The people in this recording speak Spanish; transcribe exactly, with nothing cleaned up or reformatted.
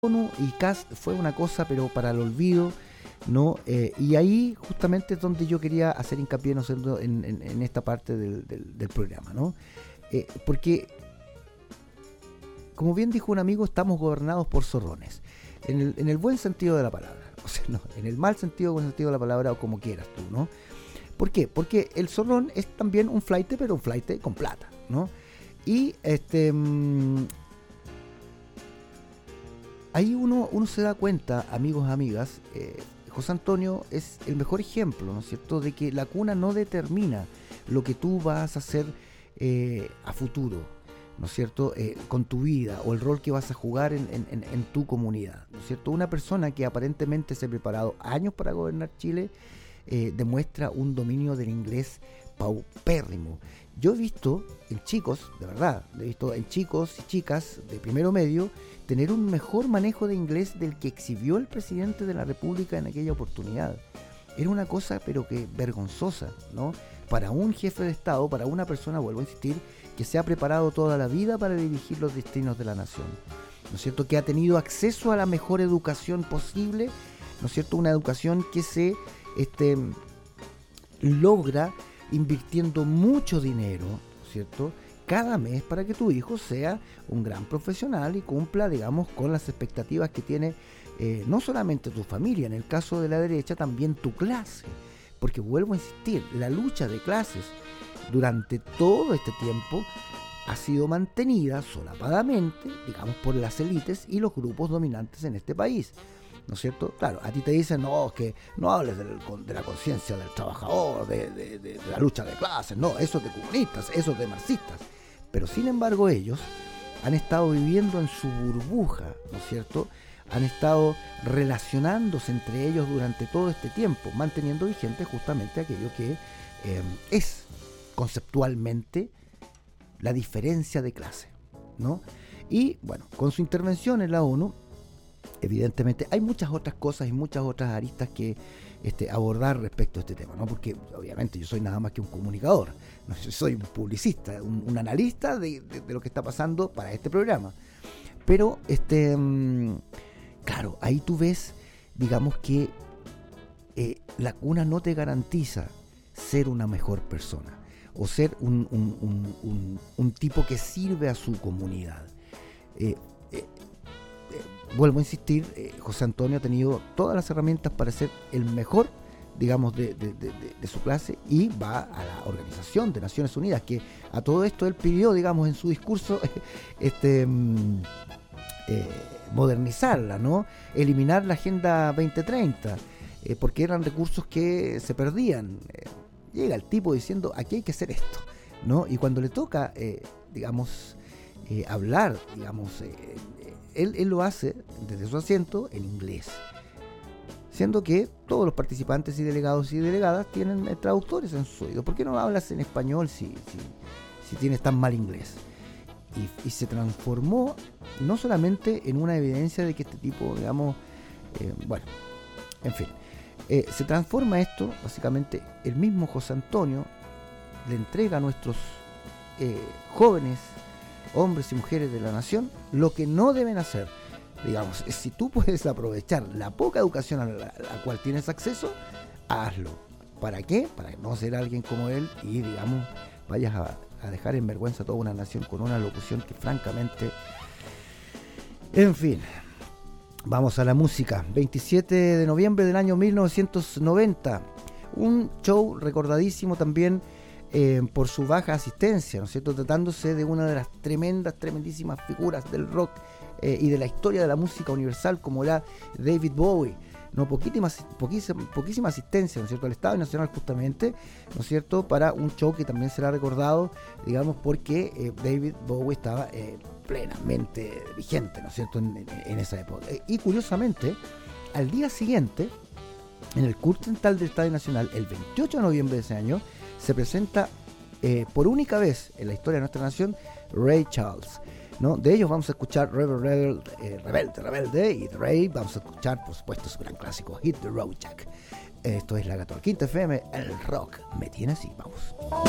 ONU y Cast fue una cosa, pero para el olvido, ¿no? Eh, y ahí justamente es donde yo quería hacer hincapié, ¿no es cierto?, en, en, en esta parte del, del, del programa, ¿no? Eh, porque, como bien dijo un amigo, estamos gobernados por zorrones, en el, en el buen sentido de la palabra, o sea, no, en el mal sentido, buen sentido de la palabra, o como quieras tú, ¿no? ¿Por qué? Porque el zorrón es también un flaite, pero un flaite con plata, ¿no? Y este... Mmm, ahí uno, uno se da cuenta, amigos, amigas, eh, José Antonio es el mejor ejemplo, ¿no es cierto?, de que la cuna no determina lo que tú vas a hacer eh, a futuro, ¿no es cierto?, eh, con tu vida o el rol que vas a jugar en, en, en tu comunidad, ¿no es cierto? Una persona que aparentemente se ha preparado años para gobernar Chile eh, demuestra un dominio del inglés paupérrimo. Yo he visto en chicos, de verdad, he visto en chicos y chicas de primero medio tener un mejor manejo de inglés del que exhibió el presidente de la República en aquella oportunidad. Era una cosa, pero que vergonzosa, ¿no? Para un jefe de Estado, para una persona, vuelvo a insistir, que se ha preparado toda la vida para dirigir los destinos de la nación, ¿no es cierto? Que ha tenido acceso a la mejor educación posible, ¿no es cierto? Una educación que se este, logra invirtiendo mucho dinero, ¿cierto?, cada mes para que tu hijo sea un gran profesional y cumpla, digamos, con las expectativas que tiene eh, no solamente tu familia, en el caso de la derecha, también tu clase. Porque vuelvo a insistir, la lucha de clases durante todo este tiempo ha sido mantenida solapadamente, digamos, por las élites y los grupos dominantes en este país, ¿no es cierto? Claro, a ti te dicen, no, es que no hables del, de la conciencia del trabajador, de, de, de, de la lucha de clases, no, eso es de comunistas, eso es de marxistas. Pero sin embargo ellos han estado viviendo en su burbuja, ¿no es cierto? Han estado relacionándose entre ellos durante todo este tiempo, manteniendo vigente justamente aquello que eh, es conceptualmente la diferencia de clase, ¿no? Y bueno, con su intervención en la ONU, evidentemente hay muchas otras cosas y muchas otras aristas que este, abordar respecto a este tema, ¿no? Porque obviamente yo soy nada más que un comunicador, no, yo soy un publicista, un, un analista de, de, de lo que está pasando para este programa. Pero, este, mmm, claro, ahí tú ves, digamos que eh, la cuna no te garantiza ser una mejor persona o ser un, un, un, un, un tipo que sirve a su comunidad. Eh, eh, Vuelvo a insistir, eh, José Antonio ha tenido todas las herramientas para ser el mejor, digamos, de, de, de, de su clase, y va a la Organización de Naciones Unidas, que a todo esto él pidió, digamos, en su discurso, este, eh, modernizarla, ¿no? Eliminar la Agenda veinte treinta, eh, porque eran recursos que se perdían. Eh, llega el tipo diciendo, aquí hay que hacer esto, ¿no? Y cuando le toca, eh, digamos, eh, hablar, digamos, eh, Él, él lo hace desde su asiento en inglés, siendo que todos los participantes y delegados y delegadas tienen eh, traductores en su oído. ¿Por qué no hablas en español si, si, si tienes tan mal inglés? Y, y se transformó no solamente en una evidencia de que este tipo, digamos, eh, bueno, en fin, eh, se transforma esto, básicamente, el mismo José Antonio le entrega a nuestros eh, jóvenes hombres y mujeres de la nación lo que no deben hacer. Digamos, si tú puedes aprovechar la poca educación a la, a la cual tienes acceso, hazlo. ¿Para qué? Para no ser alguien como él y, digamos, vayas a, a dejar en vergüenza a toda una nación con una locución que francamente... En fin, vamos a la música. veintisiete de noviembre del año mil novecientos noventa, un show recordadísimo también Eh, por su baja asistencia, ¿no es cierto?, tratándose de una de las tremendas, tremendísimas figuras del rock eh, y de la historia de la música universal, como era David Bowie, ¿no? Poquísima, poquísima, poquísima asistencia, ¿no es cierto?, al Estadio Nacional justamente, ¿no es cierto?, para un show que también será recordado, digamos, porque eh, David Bowie estaba eh, plenamente vigente, ¿no es cierto?, en, en, en esa época. Eh, y curiosamente, al día siguiente, en el Curso Central del Estadio Nacional, el veintiocho de noviembre de ese año, se presenta eh, por única vez en la historia de nuestra nación Ray Charles, ¿no? De ellos vamos a escuchar Rebel, Rebel, eh, Rebelde, Rebelde, y de Ray vamos a escuchar, por supuesto, su gran clásico Hit the Road Jack. Esto es la catorce Quinta F M, el rock me tiene así, vamos.